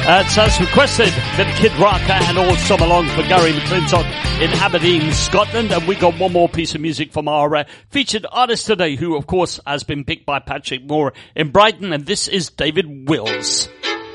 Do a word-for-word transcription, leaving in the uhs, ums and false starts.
That's as requested, bit of Kid Rock and All Summer Long for Gary McClintock in Aberdeen, Scotland. And we got one more piece of music from our uh, featured artist today, who of course has been picked by Patrick Moore in Brighton, and this is David Wills.